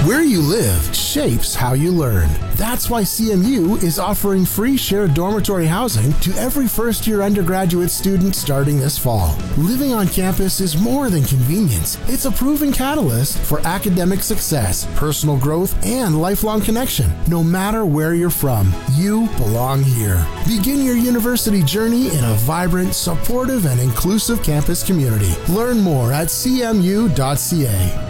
Where you live shapes how you learn. That's why CMU is offering free shared dormitory housing to every first-year undergraduate student starting this fall. Living on campus is more than convenience. It's a proven catalyst for academic success, personal growth, and lifelong connection. No matter where you're from, you belong here. Begin your university journey in a vibrant, supportive, and inclusive campus community. Learn more at cmu.ca.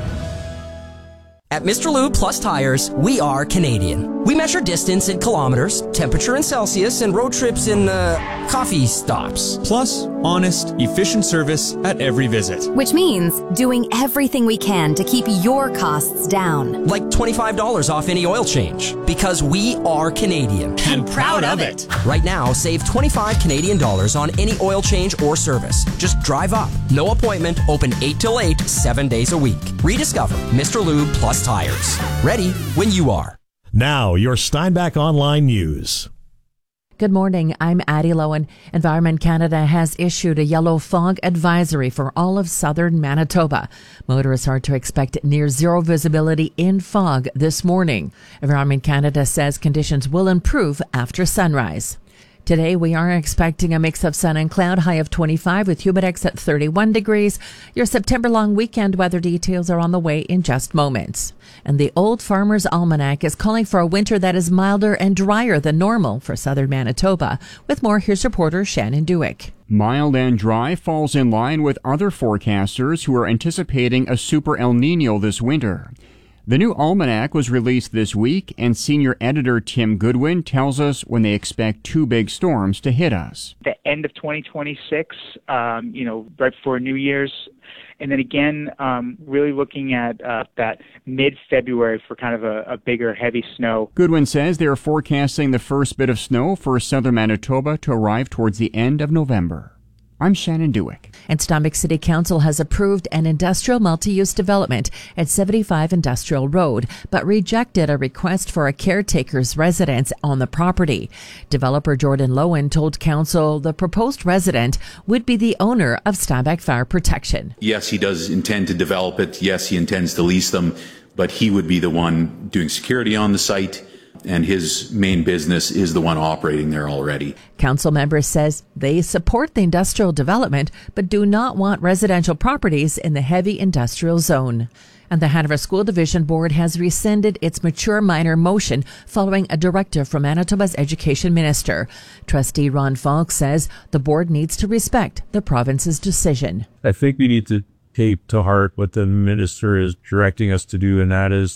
At Mr. Lube Plus Tires, we are Canadian. We measure distance in kilometers, temperature in Celsius, and road trips in, coffee stops. Plus, honest, efficient service at every visit. Which means doing everything we can to keep your costs down. Like $25 off any oil change. Because we are Canadian. And proud of it. Right now, save 25 Canadian dollars on any oil change or service. Just drive up. No appointment. Open 8 till 8, 7 days a week. Rediscover Mr. Lube Plus Tires. Ready when you are. Now, your Steinbach Online News. Good morning. I'm Addie Lowen. Environment Canada has issued a yellow fog advisory for all of southern Manitoba. Motorists are to expect near zero visibility in fog this morning. Environment Canada says conditions will improve after sunrise. Today, we are expecting a mix of sun and cloud, high of 25 with humidex at 31 degrees. Your September long weekend weather details are on the way in just moments. And the Old Farmer's Almanac is calling for a winter that is milder and drier than normal for southern Manitoba. With more, here's reporter Shannon Dewick. Mild and dry falls in line with other forecasters who are anticipating a super El Nino this winter. The new almanac was released this week, and senior editor Tim Goodwin tells us when they expect two big storms to hit us. The end of 2026, right before New Year's, and then again, really looking at that mid-February for kind of a bigger, heavy snow. Goodwin says they are forecasting the first bit of snow for southern Manitoba to arrive towards the end of November. I'm Shannon Dewick. And Steinbach City Council has approved an industrial multi-use development at 75 Industrial Road, but rejected a request for a caretaker's residence on the property. Developer Jordan Lowen told Council the proposed resident would be the owner of Steinbach Fire Protection. Yes, he does intend to develop it. Yes, he intends to lease them, but he would be the one doing security on the site, and his main business is the one operating there already. Council members says they support the industrial development, but do not want residential properties in the heavy industrial zone. And the Hanover School Division Board has rescinded its mature minor motion following a directive from Manitoba's education minister. Trustee Ron Falk says the board needs to respect the province's decision. I think we need to take to heart what the minister is directing us to do, and that is